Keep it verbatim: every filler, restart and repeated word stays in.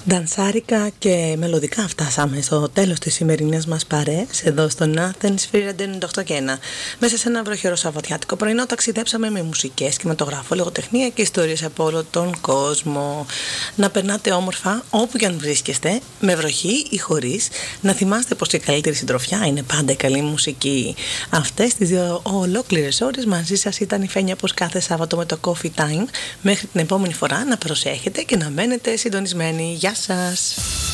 Ντανσάρικα και μελωδικά φτάσαμε στο τέλος της σημερινής μας παρέας εδώ στο Athens Sphere ενενήντα οκτώ και ένα. Μέσα σε ένα βροχερό σαββατιάτικο πρωινό ταξιδέψαμε με μουσικές, κινηματογράφο, λογοτεχνία και ιστορίες από όλο τον κόσμο. Να περνάτε όμορφα όπου και αν βρίσκεστε, με βροχή ή χωρίς. Να θυμάστε πως η καλύτερη συντροφιά είναι πάντα η καλή μουσική. Αυτές τις δύο ολόκληρες ώρες μαζί σας ήταν η Φένια πως κάθε Σάββατο με το Coffee Time. Μέχρι την επόμενη φορά να προσέχετε και να μένετε συντονισμένοι. Γεια σας!